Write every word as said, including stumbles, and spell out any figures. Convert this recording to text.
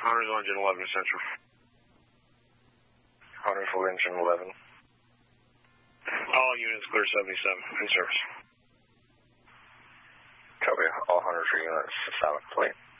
Hunter's on engine eleven Central. Hunter for engine eleven. All units clear seventy-seven. In service. Copy. All Hunter for units. Silent plate.